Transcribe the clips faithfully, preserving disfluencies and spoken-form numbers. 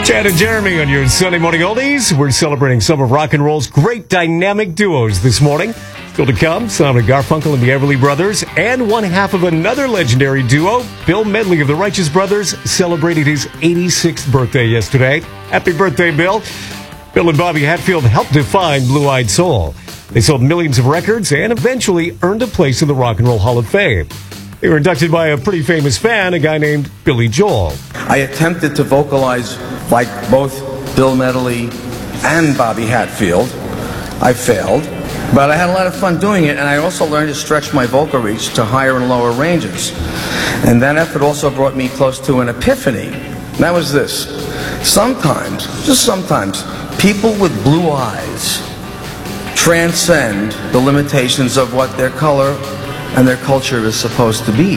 Chad and Jeremy on your Sunday Morning Oldies. We're celebrating some of rock and roll's great dynamic duos this morning. Still to come, Simon and Garfunkel and the Everly Brothers, and one half of another legendary duo, Bill Medley of the Righteous Brothers, celebrated his eighty-sixth birthday yesterday. Happy birthday, Bill. Bill and Bobby Hatfield helped define Blue Eyed Soul. They sold millions of records and eventually earned a place in the Rock and Roll Hall of Fame. They were inducted by a pretty famous fan, a guy named Billy Joel. I attempted to vocalize like both Bill Medley and Bobby Hatfield. I failed, but I had a lot of fun doing it, and I also learned to stretch my vocal reach to higher and lower ranges. And that effort also brought me close to an epiphany. And that was this. Sometimes, just sometimes, people with blue eyes transcend the limitations of what their color and their culture is supposed to be.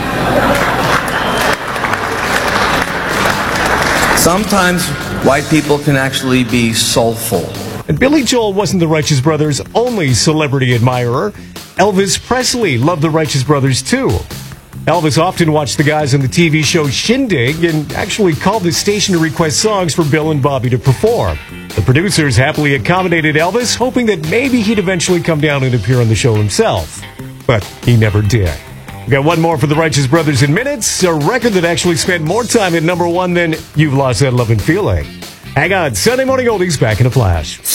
Sometimes white people can actually be soulful. And Billy Joel wasn't the Righteous Brothers' only celebrity admirer. Elvis Presley loved the Righteous Brothers too. Elvis often watched the guys on the T V show Shindig and actually called the station to request songs for Bill and Bobby to perform. The producers happily accommodated Elvis, hoping that maybe he'd eventually come down and appear on the show himself. But he never did. We got one more for the Righteous Brothers in minutes, a record that actually spent more time at number one than You've Lost That Lovin' Feeling. Hang on, Sunday Morning Oldies back in a flash.